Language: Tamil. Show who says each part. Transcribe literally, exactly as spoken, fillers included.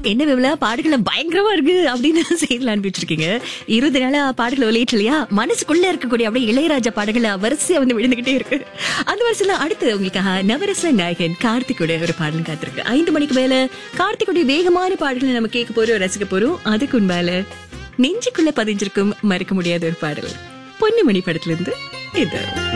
Speaker 1: என்ன விமலா பாடுகளை பயங்கரமா இருக்கு அப்படின்னு செய்யலாம் அனுப்பிச்சிருக்கீங்க. இருபது நாளா பாடல்கள் வெளியிட்டு இல்லையா, மனசுக்குள்ள இருக்கக்கூடிய அப்படியே இளையராஜா பாடல்களை வரிசையா வந்து விழுந்துகிட்டே இருக்கு. அந்த வரிசையில அடுத்து உங்களுக்காக நவரச நாயகன் கார்த்திகோட ஒரு பாடல் காத்திருக்கு. ஐந்து மணிக்கு மேல கார்த்திகோட வேகமான பாடல்களை நம்ம கேட்க போறோம், ரசிக்க போறோம். அதுக்கு மேல நெஞ்சுக்குள்ள பதிஞ்சிருக்கும் மறக்க முடியாத ஒரு பாடல் பொன்னிமணி படத்துல இருந்து இது.